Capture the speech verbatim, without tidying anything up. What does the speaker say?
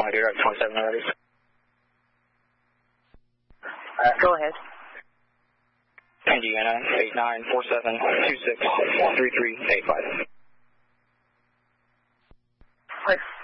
Commander, twenty-seven ready. Uh, go ahead. Indiana, eight nine four seven two six three three eight five. Right.